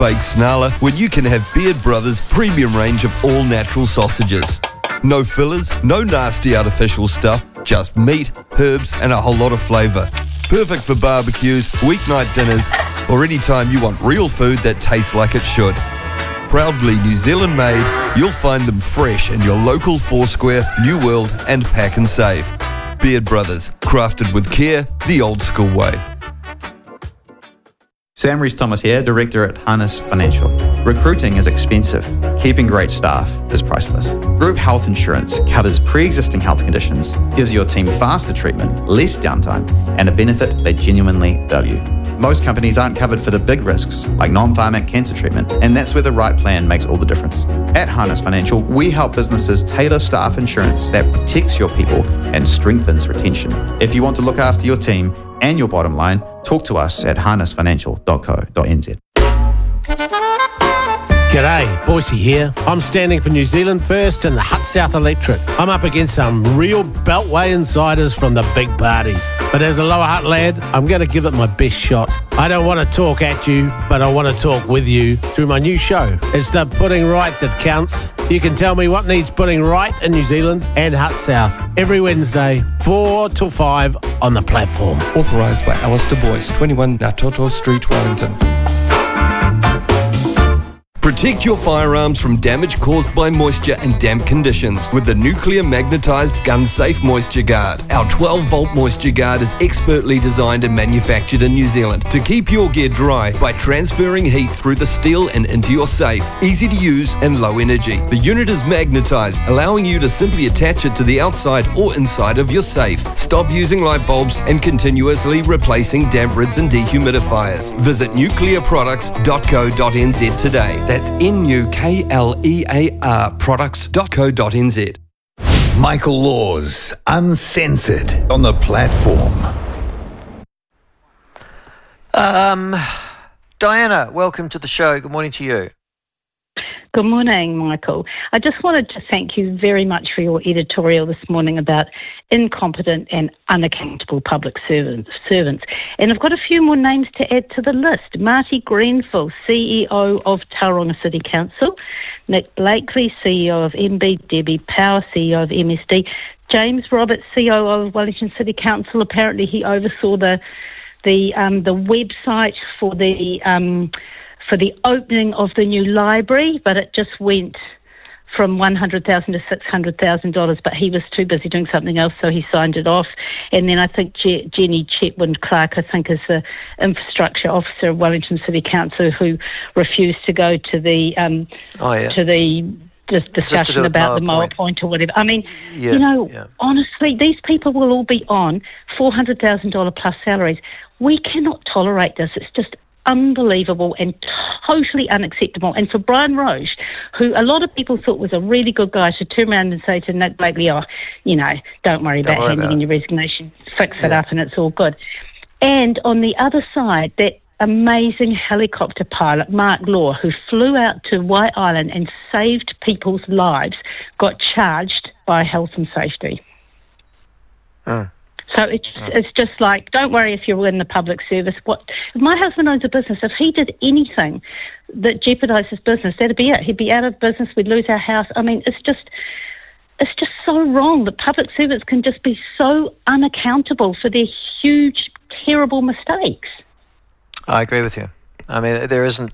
Bake Snarler when you can have Beard Brothers' premium range of all-natural sausages. No fillers, no nasty artificial stuff, just meat, herbs and a whole lot of flavour. Perfect for barbecues, weeknight dinners or any time you want real food that tastes like it should. Proudly New Zealand made, you'll find them fresh in your local Foursquare, New World and Pack and Save. Beard Brothers, crafted with care, the old school way. Sam Rees-Thomas here, Director at Harness Financial. Recruiting is expensive. Keeping great staff is priceless. Group health insurance covers pre-existing health conditions, gives your team faster treatment, less downtime, and a benefit they genuinely value. Most companies aren't covered for the big risks, like non-pharmac cancer treatment, and that's where the right plan makes all the difference. At Harness Financial, we help businesses tailor staff insurance that protects your people and strengthens retention. If you want to look after your team and your bottom line, talk to us at harnessfinancial.co.nz. G'day, Boise here. I'm standing for New Zealand First and the Hut South electorate. I'm up against some real Beltway insiders from the big parties. But as a Lower Hutt lad, I'm going to give it my best shot. I don't want to talk at you, but I want to talk with you through my new show. It's the Putting Right that counts. You can tell me what needs putting right in New Zealand and Hut South every Wednesday, 4 till 5 on the platform. Authorised by Alistair Boyce, 21 Ngātoto Street, Wellington. Protect your firearms from damage caused by moisture and damp conditions with the Nuclear Magnetised Gun Safe Moisture Guard. Our 12-volt moisture guard is expertly designed and manufactured in New Zealand to keep your gear dry by transferring heat through the steel and into your safe. Easy to use and low energy. The unit is magnetised, allowing you to simply attach it to the outside or inside of your safe. Stop using light bulbs and continuously replacing damp rids and dehumidifiers. Visit nuclearproducts.co.nz today. That's NUKLEAR products.co.nz. Michael Laws, Uncensored, on the platform. Diana, welcome to the show. Good morning to you. Good morning, Michael. I just wanted to thank you very much for your editorial this morning about incompetent and unaccountable public servants. And I've got a few more names to add to the list. Marty Grenfell, CEO of Tauranga City Council, Nick Blakely, CEO of MB, Debbie Power, CEO of MSD, James Roberts, CEO of Wellington City Council. Apparently he oversaw the website for the opening of the new library, but it just went from $100,000 to $600,000, but he was too busy doing something else, so he signed it off. And then I think Jenny Chetwynd-Clark, I think, is the infrastructure officer of Wellington City Council, who refused to go to the discussion about the mower point or whatever. I mean, honestly, these people will all be on $400,000 plus salaries. We cannot tolerate this. It's just unbelievable and totally unacceptable. And for Brian Roche, who a lot of people thought was a really good guy, to turn around and say to Nick Blakely, don't worry about handing in your resignation, fix it up and it's all good. And on the other side, that amazing helicopter pilot, Mark Law, who flew out to White Island and saved people's lives, got charged by health and safety. So it's just like, don't worry if you're in the public service. If my husband owns a business, if he did anything that jeopardised his business, that'd be it. He'd be out of business. We'd lose our house. I mean, it's just so wrong that public servants can just be so unaccountable for their huge, terrible mistakes. I agree with you. I mean, there isn't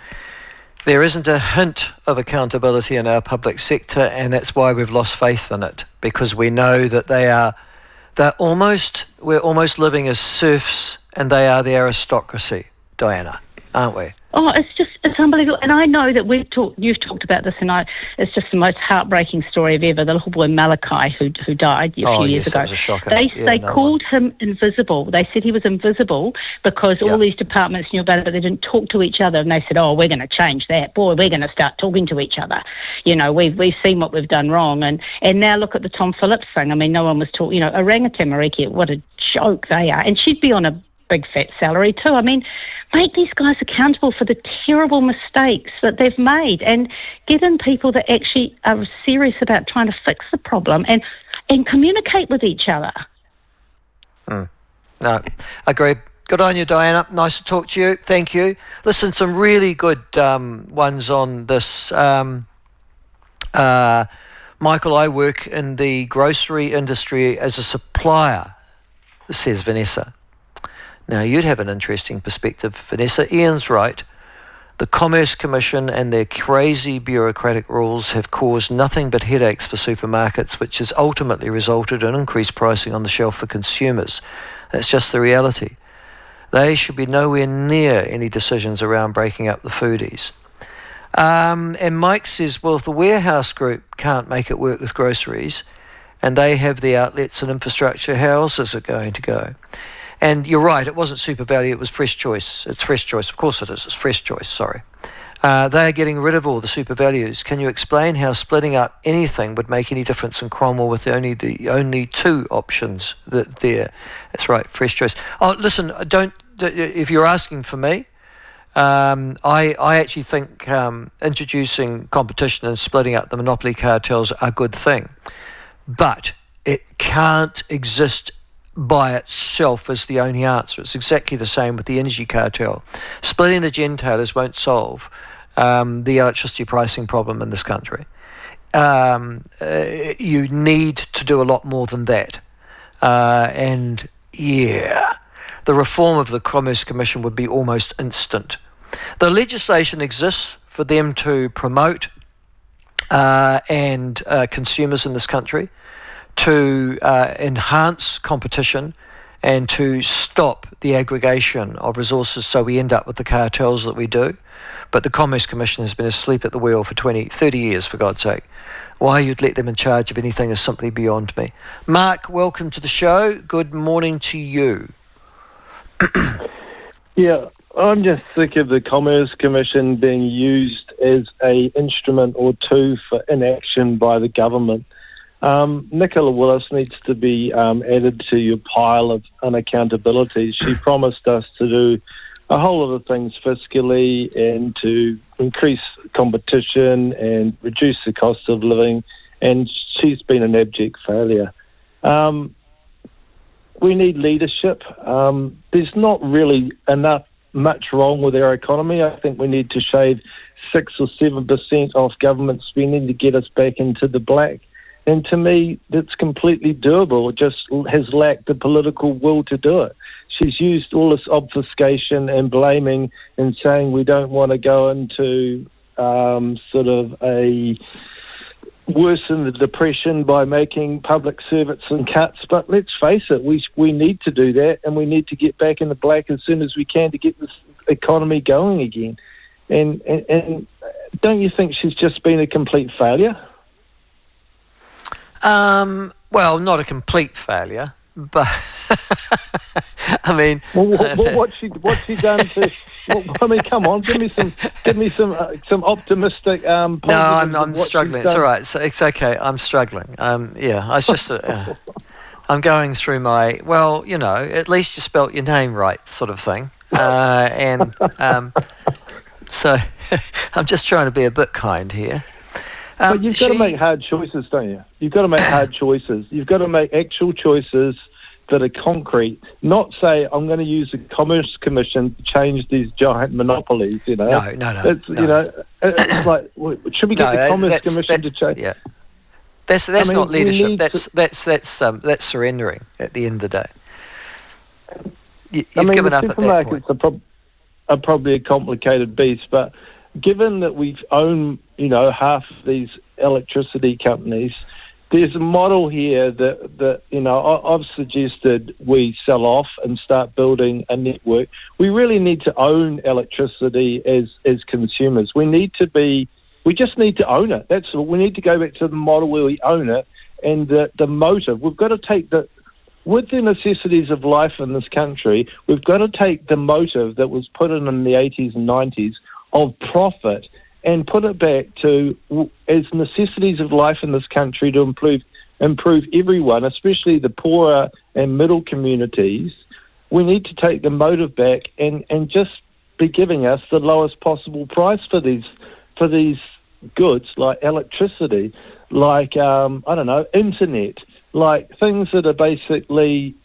a hint of accountability in our public sector, and that's why we've lost faith in it, because we know that we're almost living as serfs, and they are the aristocracy, Diana, aren't we? Oh, it's unbelievable. And I know that you've talked about this, and it's just the most heartbreaking story of ever. The little boy Malachi who died a few years ago. That was a shocker. They called him invisible. They said he was invisible because all these departments knew about it, but they didn't talk to each other. And they said, we're going to change that. Boy, we're going to start talking to each other. We've seen what we've done wrong. And now look at the Tom Phillips thing. I mean, no one was talking, Orangutan Mariki, what a joke they are. And she'd be on a big fat salary too. I mean, make these guys accountable for the terrible mistakes that they've made, and get in people that actually are serious about trying to fix the problem and communicate with each other. No, agreed. Good on you, Diana. Nice to talk to you. Thank you. Listen, some really good ones on this. Michael, I work in the grocery industry as a supplier, says Vanessa. Now, you'd have an interesting perspective, Vanessa. Ian's right. The Commerce Commission and their crazy bureaucratic rules have caused nothing but headaches for supermarkets, which has ultimately resulted in increased pricing on the shelf for consumers. That's just the reality. They should be nowhere near any decisions around breaking up the foodies. And Mike says, well, if the warehouse group can't make it work with groceries and they have the outlets and infrastructure, how else is it going to go? And you're right, it wasn't Super Value, it was Fresh Choice. It's Fresh Choice, of course it is, it's Fresh Choice, sorry. They are getting rid of all the Super Values. Can you explain how splitting up anything would make any difference in Cromwell with the only two options that there? That's right, Fresh Choice. Oh, listen, if you're asking for me, I actually think introducing competition and splitting up the monopoly cartels are a good thing. But it can't exist by itself as the only answer. It's exactly the same with the energy cartel. Splitting the gentailers won't solve the electricity pricing problem in this country. You need to do a lot more than that. And yeah, the reform of the Commerce Commission would be almost instant. The legislation exists for them to promote and consumers in this country, to enhance competition and to stop the aggregation of resources so we end up with the cartels that we do. But the Commerce Commission has been asleep at the wheel for 30 years, for God's sake. Why you'd let them in charge of anything is simply beyond me. Mark, welcome to the show. Good morning to you. Yeah, I'm just sick of the Commerce Commission being used as an instrument or two for inaction by the government. Nicola Willis needs to be added to your pile of unaccountability. She promised us to do a whole lot of things fiscally and to increase competition and reduce the cost of living, and she's been an abject failure. We need leadership. There's not really much wrong with our economy. I think we need to shave 6 or 7% off government spending to get us back into the black. And to me, that's completely doable. It just has lacked the political will to do it. She's used all this obfuscation and blaming and saying we don't want to go into sort of a worsen the depression by making public service and cuts. But let's face it, we need to do that, and we need to get back in the black as soon as we can to get this economy going again. And don't you think she's just been a complete failure? Well, not a complete failure, but I mean, what's she done to? I mean, come on, give me some optimistic. No, I'm struggling. It's all right. It's okay. I'm struggling. Yeah, I was just. I'm going through my. Well, you know, at least you spelt your name right, sort of thing. So I'm just trying to be a bit kind here. But you've got to make hard choices, don't you? You've got to make hard choices. You've got to make actual choices that are concrete, not say, I'm going to use the Commerce Commission to change these giant monopolies, you know. No. It's, you know, it's like, should we get the Commerce Commission to change? Yeah. That's not leadership. That's surrendering at the end of the day. You've given up at that point. Supermarkets are probably a complicated beast, but given that we own, you know, half of these electricity companies, there's a model here that you know, I've suggested we sell off and start building a network. We really need to own electricity as consumers. We just need to own it. That's all. We need to go back to the model where we own it, and the motive. We've got to take with the necessities of life in this country, we've got to take the motive that was put in the 80s and 90s of profit and put it back to as necessities of life in this country to improve everyone, especially the poorer and middle communities. We need to take the motive back and just be giving us the lowest possible price for these goods, like electricity, like internet, like things that are basically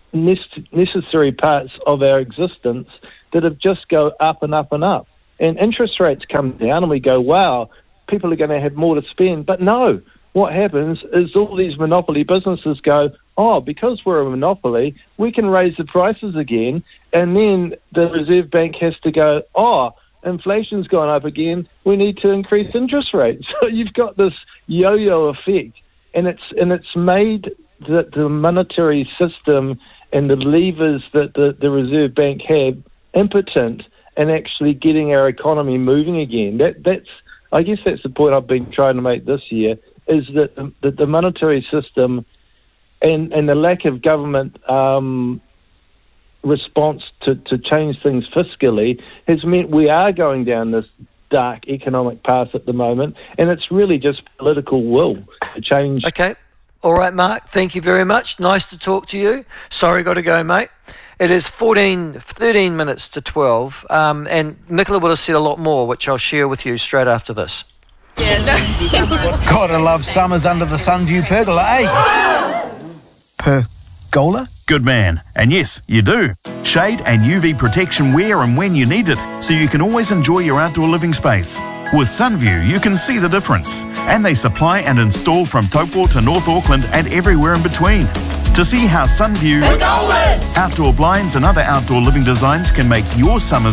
necessary parts of our existence that have just go up and up and up. And interest rates come down and we go, wow, people are going to have more to spend. But no, what happens is all these monopoly businesses go, oh, because we're a monopoly, we can raise the prices again. And then the Reserve Bank has to go, oh, inflation's gone up again, we need to increase interest rates. So you've got this yo-yo effect. And it's made the monetary system and the levers that the Reserve Bank have impotent in actually getting our economy moving again. I guess that's the point I've been trying to make this year, is that the monetary system and the lack of government response to change things fiscally has meant we are going down this dark economic path at the moment, and it's really just political will to change. Okay. All right, Mark, thank you very much. Nice to talk to you. Sorry, got to go, mate. It is 13 minutes to 12, and Nicola would have said a lot more, which I'll share with you straight after this. Yeah, no. Gotta love summers under the Sunview pergola, eh? Pergola? Good man. And yes, you do. Shade and UV protection where and when you need it, so you can always enjoy your outdoor living space. With Sunview, you can see the difference. And they supply and install from Taupo to North Auckland and everywhere in between. To see how Sunview, outdoor blinds and other outdoor living designs can make your summers